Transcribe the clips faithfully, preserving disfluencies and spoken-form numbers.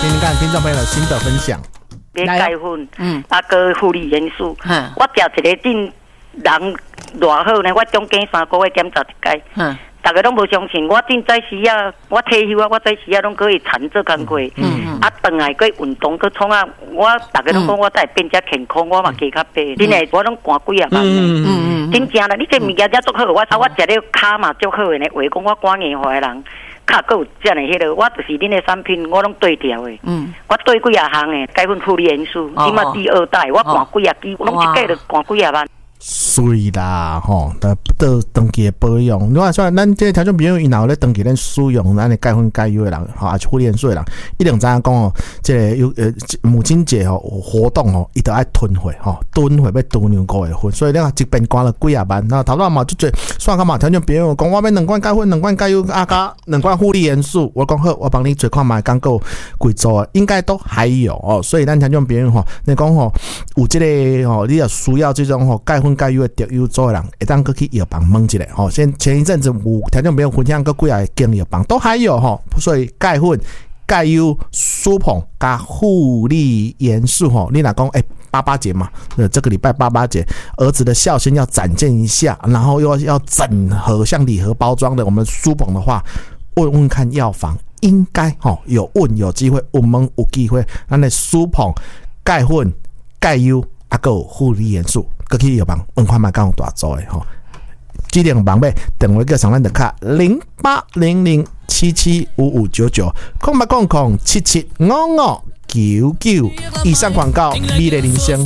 听听看听众朋友的心得分享。 别钙粉，嗯，啊个护理元素，嗯，我食一个顶人偌好呢，我中间三个月检查一届，嗯，大家拢无相信，我顶早时啊，我退休啊，我早时啊拢可以产做工课，嗯，啊，转来去运动去创啊，我大家拢讲我再变遮健康，我嘛加较白，真诶，我拢寒几啊万，嗯嗯嗯，真正啦，你这物件遮足好，我我食了骹嘛足好诶呢，话讲我肝硬化诶人。卡够有这样的迄个，我就是恁的产品，我拢对调的。嗯，我对几啊项的钙粉护理元素，起码第二代，我灌几啊支，我拢一届就灌几啊万。 水啦，吼，得得长期的保养。你看，像咱这条种朋友，伊若有咧长期咧使用咱的钙粉钙油的人，吼，啊，护理元素的人，一定知影讲哦，这个有呃母亲节吼活动吼，伊都爱囤货吼，囤货要囤两个月份，所以咧一边灌了几啊万，那头头嘛就做算个嘛，条种朋友讲我要两罐钙粉，两罐钙油，啊加两罐护理元素，我讲好，我帮你做看嘛，刚够贵州应该都还有哦，所以咱条种朋友吼，你讲吼有这个吼，你要需要这种吼钙粉钙油的特优做的人，会当去药房问一下吼。先前一阵子有条件没有分享过几啊间药房都还有吼，所以钙粉、钙优、舒捧加护理元素吼，你若讲哎八八节嘛，呃这个礼拜八八节，儿子的孝心要展现一下，然后又要整合像礼盒包装的我们舒捧的话，问问看药房应该吼有问有机会，问问有机会，咱的舒捧钙粉、钙优啊个护理元素。过去药房问看卖敢有大组的吼，指定房买电话叫上咱的卡零八零零七七五五九九，空八空空七七五五九九。以上广告，美丽人生。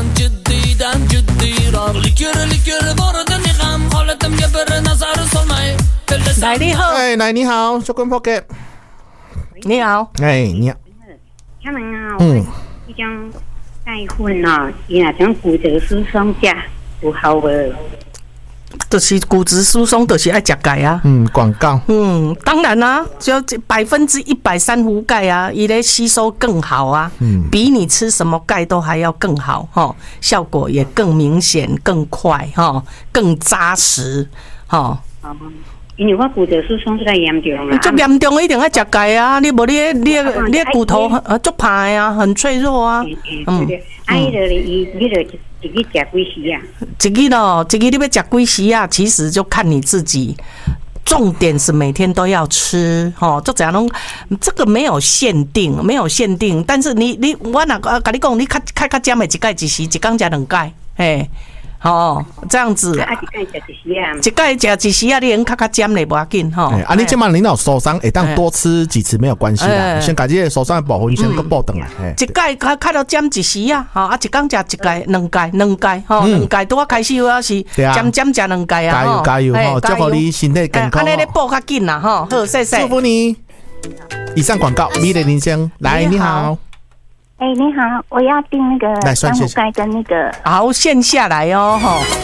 来你好， 哎，来你好，小坤破给。 你好， 哎，你好。 他们啊，嗯，一张。钙粉哦，伊若种骨质疏松食有效无？ 就是骨质疏松，就是爱食钙啊。 嗯，广告。 嗯，当然啦、啊，就百分之一百珊瑚钙啊，伊咧吸收更好啊。嗯，比你吃什么钙都还要更好哈，效果也更明显、更快哈，更扎实哈。 哦。因为我骨质疏松最严重啦， 最严重一定要吃钙啊！你无你你你骨头呃足歹啊，很脆弱啊。 嗯，啊，伊就伊你就一日食几时啊？ 一日咯，一日你要食几时啊？其实就看你自己。重点是每天都要吃，吼，就这样拢，这个没有限定，没有限定。但是你你我哪个跟你讲，你较较较尖的一钙一时，一缸食两钙，嘿。哦，这样子， 啊，一盖食一时啊， 一盖食一时啊，你用较较尖嘞，无要紧吼。 啊，你即摆领导受伤，会当多吃几次没有关系啦。先把这个受伤的部分先个补回来。 一盖较较到尖一时啊，吼啊，一缸食一盖，两盖，两盖，吼，两盖拄啊开始我是尖尖食两盖啊， 加油加油吼，祝福你身体健康。 安尼咧补较紧啦，吼，好，谢谢。 祝福你。以上广告，美丽人生，来，你好。 哎、欸，你好，我要订那个珊瑚钙跟那个， 好，线下来哦，哈。